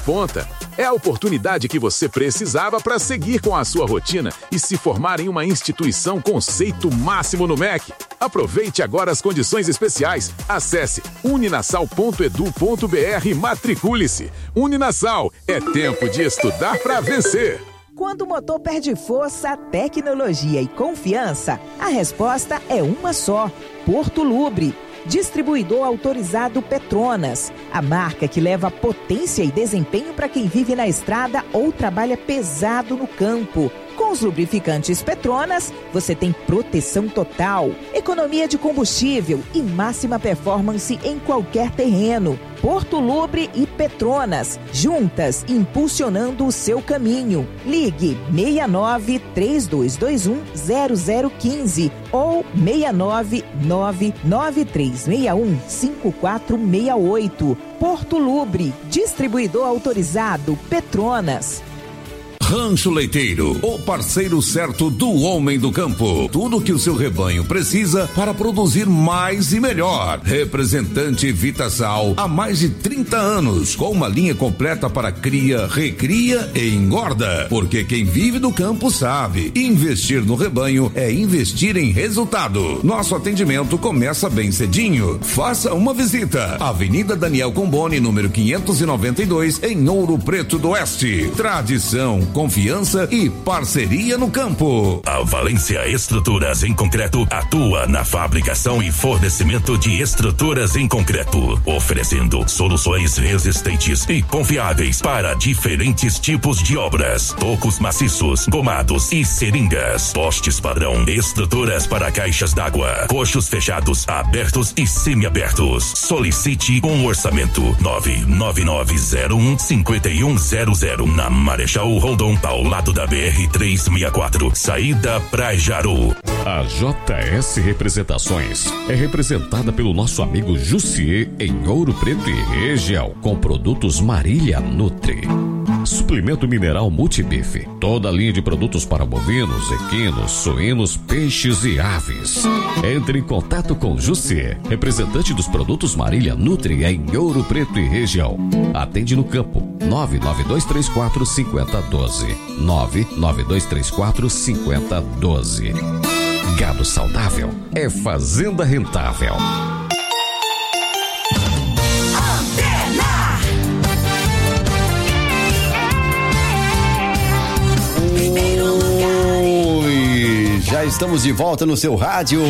Ponta. É a oportunidade que você precisava para seguir com a sua rotina e se formar em uma instituição conceito máximo no MEC. Aproveite agora as condições especiais. Acesse uninasal.edu.br e matricule-se. Uninasal, é tempo de estudar para vencer. Quando o motor perde força, tecnologia e confiança, a resposta é uma só: Porto Lubre. Distribuidor autorizado Petronas, a marca que leva potência e desempenho para quem vive na estrada ou trabalha pesado no campo. Com os lubrificantes Petronas, você tem proteção total, economia de combustível e máxima performance em qualquer terreno. Porto Lubre e Petronas, juntas impulsionando o seu caminho. Ligue 69-3221-0015 ou 699-9361-5468. Porto Lubre, distribuidor autorizado Petronas. Rancho Leiteiro, o parceiro certo do homem do campo. Tudo que o seu rebanho precisa para produzir mais e melhor. Representante Vitasal há mais de 30 anos, com uma linha completa para cria, recria e engorda. Porque quem vive do campo sabe, investir no rebanho é investir em resultado. Nosso atendimento começa bem cedinho. Faça uma visita. Avenida Daniel Comboni, número 592, em Ouro Preto do Oeste. Tradição, confiança e parceria no campo. A Valência Estruturas em Concreto atua na fabricação e fornecimento de estruturas em concreto, oferecendo soluções resistentes e confiáveis para diferentes tipos de obras: tocos maciços, gomados e seringas, postes padrão, estruturas para caixas d'água, coxos fechados, abertos e semiabertos. Solicite um orçamento. 99901-5100 na Marechal Rondon, ao lado da BR-364, saída pra Jaru. A JS Representações é representada pelo nosso amigo Jussier em Ouro Preto e região, com produtos Marília Nutri. Suplemento mineral multibife, toda a linha de produtos para bovinos, equinos, suínos, peixes e aves. Entre em contato com Jussier, representante dos produtos Marília Nutri em Ouro Preto e região. Atende no campo 99234-5012. 99234-5012. Gado saudável é fazenda rentável. Já estamos de volta no seu rádio.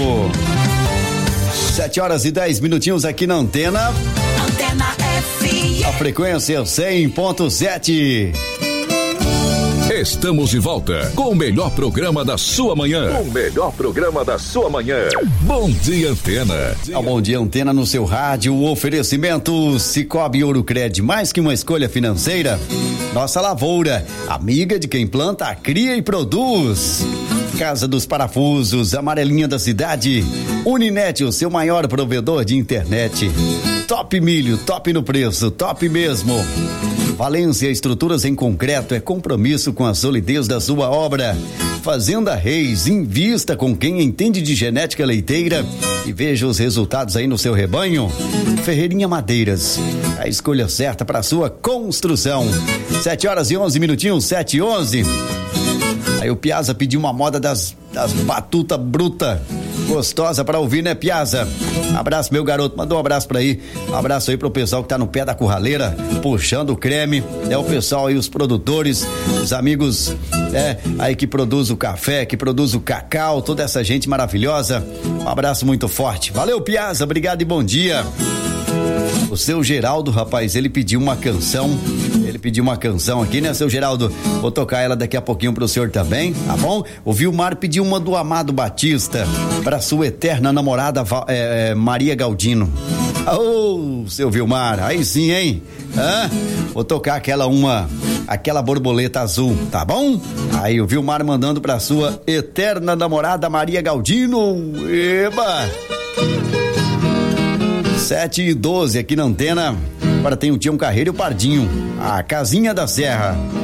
7h10 aqui na Antena. Antena FM. A frequência 100.7. Estamos de volta com o melhor programa da sua manhã. O melhor programa da sua manhã. Bom dia, Antena. Bom dia, Antena no seu rádio. O oferecimento Cicobi Ourocred, mais que uma escolha financeira. Nossa lavoura, amiga de quem planta, cria e produz. Casa dos Parafusos, amarelinha da cidade. Uninet, o seu maior provedor de internet. Top Milho, top no preço, top mesmo. Valência Estruturas em Concreto é compromisso com a solidez da sua obra. Fazenda Reis, invista com quem entende de genética leiteira e veja os resultados aí no seu rebanho. Ferreirinha Madeiras, a escolha certa para sua construção. 7h11, 7h11. Aí o Piazza pediu uma moda das batuta bruta. Gostosa pra ouvir, né, Piazza? Abraço, meu garoto. Mandou um abraço pra aí. Um abraço aí pro pessoal que tá no pé da curraleira, puxando o creme. É o pessoal aí, os produtores, os amigos, aí que produz o café, que produz o cacau, toda essa gente maravilhosa. Um abraço muito forte. Valeu, Piazza. Obrigado e bom dia. O seu Geraldo, rapaz, ele pediu uma canção. Ele pediu uma canção aqui, né, seu Geraldo? Vou tocar ela daqui a pouquinho pro senhor também, tá bom? O Vilmar pediu uma do Amado Batista pra sua eterna namorada Maria Galdino. Ô, seu Vilmar, aí sim, hein? Vou tocar aquela borboleta azul, tá bom? Aí o Vilmar mandando pra sua eterna namorada Maria Galdino. Eba! 7h12 aqui na Antena. Agora tem o Tião Carreiro e o Pardinho, a Casinha da Serra.